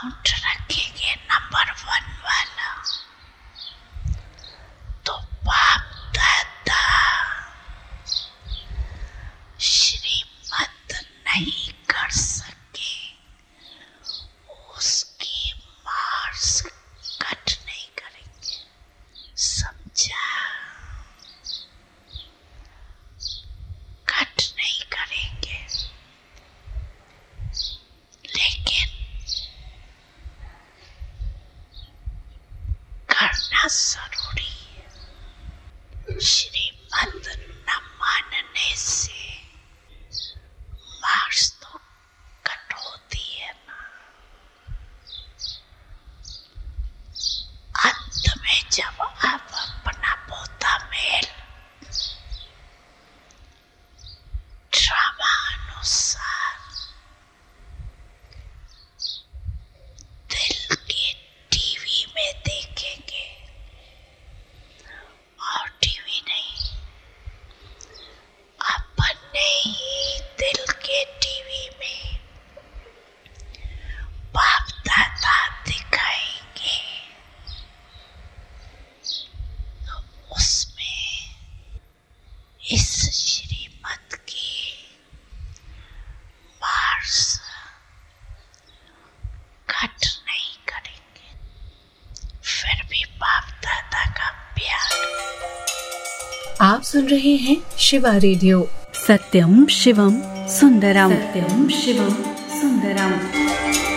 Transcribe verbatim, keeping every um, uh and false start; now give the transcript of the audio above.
Sound रखेंगे number one वाला, तो बाप दादा श्रीमत नहीं कर सके, उसकी मार्क्स कट नहीं करेंगे, समझा? कट नहीं करेंगे, लेकिन करना जरूरी है। श्रीमत न मानने से मार्क्स तो कट होती है ना। अंत में जब आप अपना पोता मेल ड्रामा अनुसार दिल के टीवी में देखेंगे, और टीवी नहीं, अपने ही दिल के टीवी में बाप दादा दिखाएंगे, उसमें इस श्रीमत की मार्क्स कट नहीं करेंगे, फिर भी बाप दादा का प्यार। आप सुन रहे हैं शिवा रेडियो। सत्यम शिवम सुंदरम, सत्यम शिवम सुंदरम।